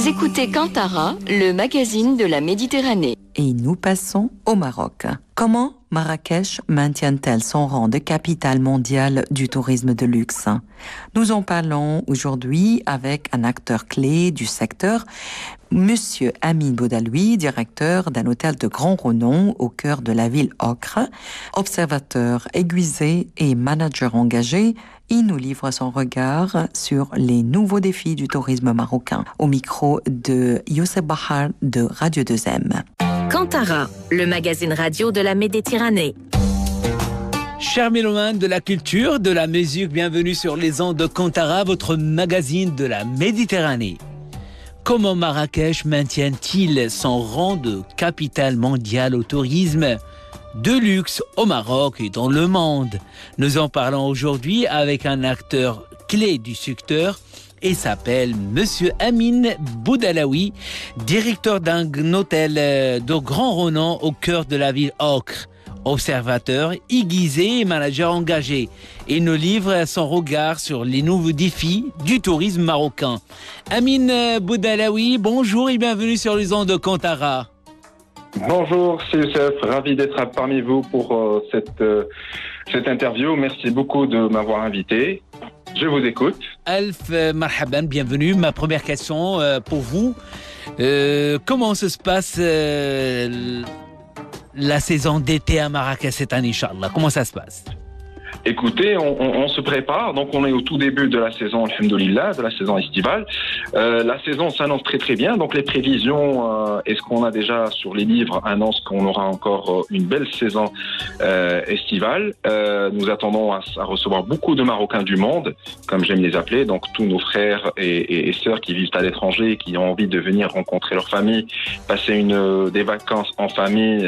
Vous écoutez Kantara, le magazine de la Méditerranée. Et nous passons au Maroc. Comment Marrakech maintient-elle son rang de capitale mondiale du tourisme de luxe? Nous en parlons aujourd'hui avec un acteur clé du secteur, Monsieur Amin Boudaloui, directeur d'un hôtel de grand renom au cœur de la ville Ocre, observateur aiguisé et manager engagé. Il nous livre son regard sur les nouveaux défis du tourisme marocain. Au micro de Youssef Bahar de Radio 2M. Kantara, le magazine radio de la Méditerranée. Chers mélomanes de la culture, de la musique, bienvenue sur les ondes de Kantara, votre magazine de la Méditerranée. Comment Marrakech maintient-il son rang de capitale mondiale au tourisme de luxe au Maroc et dans le monde? Nous en parlons aujourd'hui avec un acteur clé du secteur et s'appelle Monsieur Amin Boudaloui, directeur d'un hôtel de grand renom au cœur de la ville Ocre. Observateur, aiguisé et manager engagé. Il nous livre son regard sur les nouveaux défis du tourisme marocain. Amin Boudaloui, bonjour et bienvenue sur les ondes de Kantara. Bonjour, c'est Youssef, ravi d'être parmi vous pour cette interview. Merci beaucoup de m'avoir invité. Je vous écoute. Alf marhaban, bienvenue. Ma première question pour vous. Comment se passe la saison d'été à Marrakech cette année, Inch'Allah? Comment ça se passe? Écoutez, on se prépare, donc on est au tout début de la saison, alhamdoulilah, de la saison estivale. La saison s'annonce très très bien, donc les prévisions et ce qu'on a déjà sur les livres annoncent qu'on aura encore une belle saison estivale. Nous attendons à recevoir beaucoup de Marocains du monde, comme j'aime les appeler, donc tous nos frères et sœurs qui vivent à l'étranger et qui ont envie de venir rencontrer leur famille, passer des vacances en famille,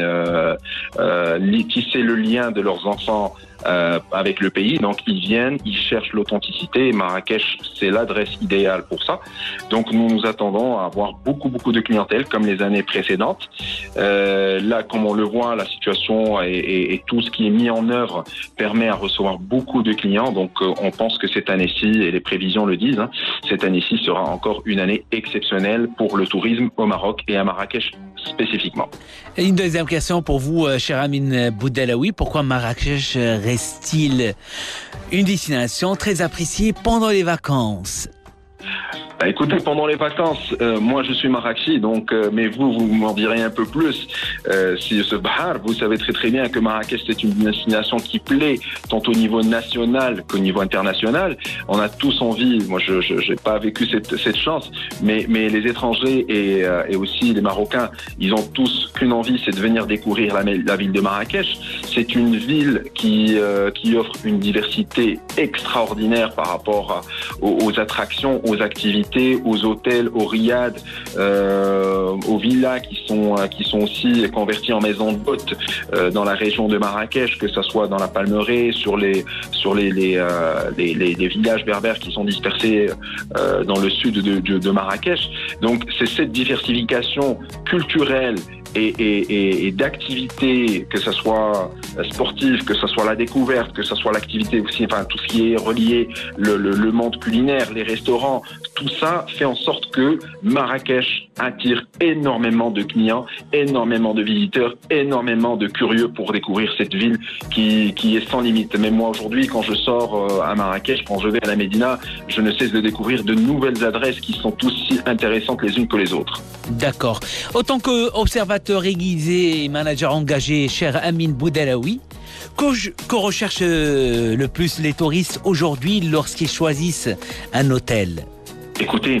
tisser le lien de leurs enfants avec le pays, donc ils viennent, ils cherchent l'authenticité et Marrakech c'est l'adresse idéale pour ça. Donc nous nous attendons à avoir beaucoup de clientèle comme les années précédentes. Là, comme on le voit, la situation et tout ce qui est mis en œuvre permet à recevoir beaucoup de clients. Donc on pense que cette année-ci, et les prévisions le disent, cette année-ci sera encore une année exceptionnelle pour le tourisme au Maroc et à Marrakech spécifiquement. Et une deuxième question pour vous, cher Amin Boudaloui. Pourquoi Marrakech reste-t-il une destination très appréciée pendant les vacances? Écoutez, pendant les vacances, moi je suis Marrakchi, donc, mais vous m'en direz un peu plus. Si ce Bahar, vous savez très très bien que Marrakech c'est une destination qui plaît tant au niveau national qu'au niveau international. On a tous envie, moi je n'ai pas vécu cette chance, mais les étrangers et aussi les Marocains, ils ont tous qu'une envie, c'est de venir découvrir la ville de Marrakech. C'est une ville qui offre une diversité extraordinaire par rapport aux attractions, aux activités, aux hôtels, aux riads, aux villas qui sont aussi convertis en maisons d'hôtes dans la région de Marrakech, que ce soit dans la Palmeraie, sur les villages berbères qui sont dispersés dans le sud de Marrakech. Donc c'est cette diversification culturelle et d'activités, que ce soit sportive, que ce soit la découverte, que ce soit l'activité aussi, enfin tout ce qui est relié, le monde culinaire, les restaurants, tout ça fait en sorte que Marrakech attire énormément de clients, énormément de visiteurs, énormément de curieux pour découvrir cette ville qui est sans limite. Mais moi aujourd'hui, quand je sors à Marrakech, quand je vais à la Médina, je ne cesse de découvrir de nouvelles adresses qui sont aussi intéressantes les unes que les autres. D'accord. Autant qu'observateur aiguisé et manager engagé, cher Amin Boudaloui, que recherchent le plus les touristes aujourd'hui lorsqu'ils choisissent un hôtel? Écoutez,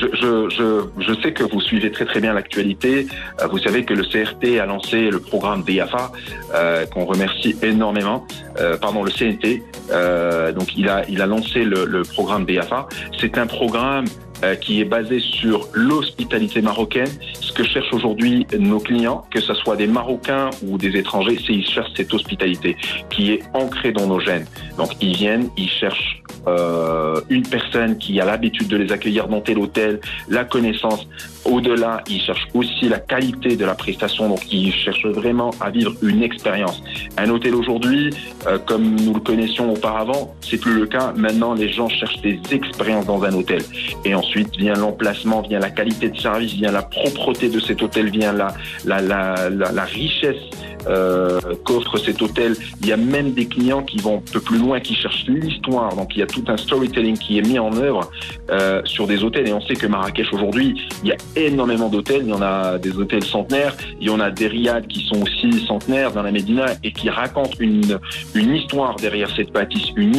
je sais que vous suivez très très bien l'actualité. Vous savez que le CRT a lancé le programme DIAFA, qu'on remercie énormément. Le CNT. Donc il a lancé le programme DIAFA. C'est un programme qui est basé sur l'hospitalité marocaine. Ce que cherchent aujourd'hui nos clients, que ce soit des Marocains ou des étrangers, c'est ils cherchent cette hospitalité qui est ancrée dans nos gènes. Donc ils viennent, ils cherchent une personne qui a l'habitude de les accueillir dans tel hôtel, la connaissance. Au-delà, ils cherchent aussi la qualité de la prestation, donc ils cherchent vraiment à vivre une expérience. Un hôtel aujourd'hui, comme nous le connaissions auparavant, c'est plus le cas. Maintenant, les gens cherchent des expériences dans un hôtel. Et ensuite vient l'emplacement, vient la qualité de service, vient la propreté de cet hôtel, vient la richesse qu'offre cet hôtel. Il y a même des clients qui vont un peu plus loin, qui cherchent l'histoire. Donc il y a tout un storytelling qui est mis en œuvre sur des hôtels. Et on sait que Marrakech aujourd'hui, il y a énormément d'hôtels. Il y en a des hôtels centenaires, il y en a des riads qui sont aussi centenaires dans la Médina et qui racontent une histoire derrière cette bâtisse, une